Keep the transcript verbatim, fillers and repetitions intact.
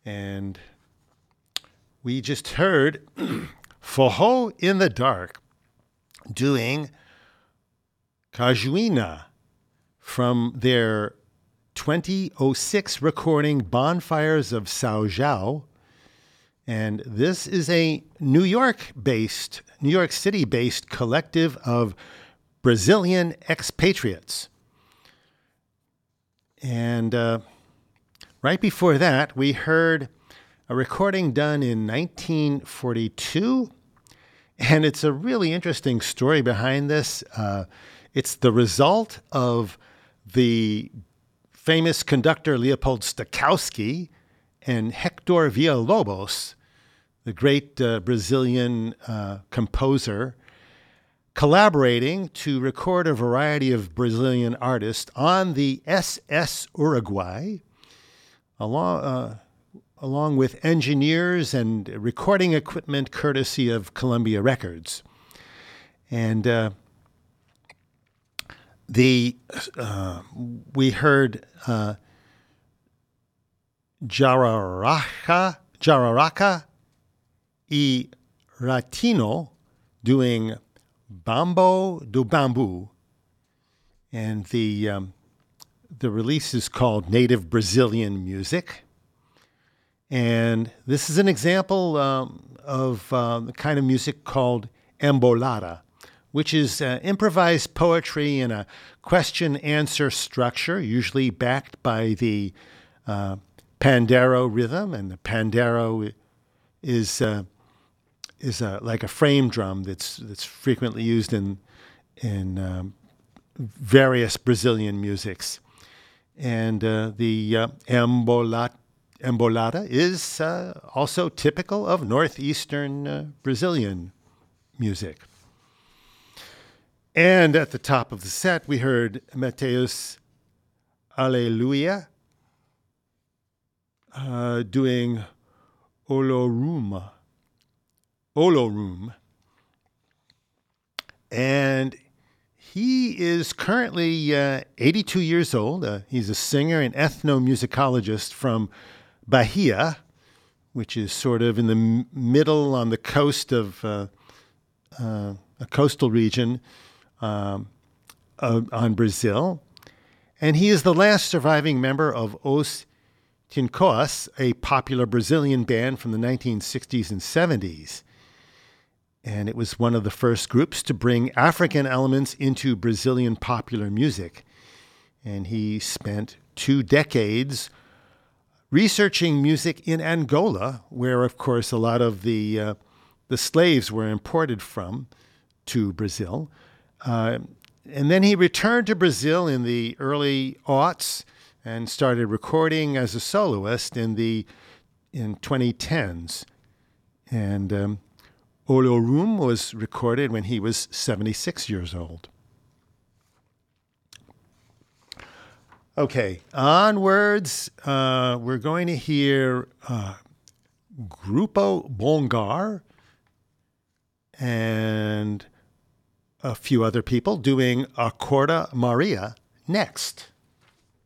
And we just heard Forró in the Dark doing Cajuína from their twenty oh six recording Bonfires of São João. And this is a New York-based, New York City-based collective of Brazilian expatriates. And uh, right before that, we heard a recording done in nineteen forty-two. And it's a really interesting story behind this. Uh, it's the result of the famous conductor Leopold Stokowski and Hector Villa-Lobos, the great uh, Brazilian uh, composer, collaborating to record a variety of Brazilian artists on the S S Uruguay, along, uh, along with engineers and recording equipment courtesy of Columbia Records. And uh, the uh, we heard uh, Jararaca, Jararaca e Ratinho doing Bambo do Bambu, and the um, the release is called Native Brazilian Music. And this is an example um, of uh, the kind of music called embolada, which is uh, improvised poetry in a question-answer structure, usually backed by the uh, pandero rhythm. And the pandero is uh, is uh, like a frame drum that's that's frequently used in in um, various Brazilian musics. And uh, the uh, embolada, embolada is uh, also typical of northeastern uh, Brazilian music. And at the top of the set, we heard Mateus Alleluia uh, doing Olorum. Olorum. And he is currently uh, eighty-two years old. Uh, he's a singer and ethnomusicologist from Bahia, which is sort of in the m- middle on the coast of uh, uh, a coastal region um, uh, on Brazil. And he is the last surviving member of Os Tincoas, a popular Brazilian band from the nineteen sixties and seventies. And it was one of the first groups to bring African elements into Brazilian popular music. And he spent two decades researching music in Angola, where, of course, a lot of the uh, the slaves were imported from to Brazil. Uh, and then he returned to Brazil in the early aughts and started recording as a soloist in the in twenty tens. And um, Olorum was recorded when he was seventy-six years old. Okay, onwards, uh, we're going to hear uh, Grupo Bongar and a few other people doing Acorda Maria next.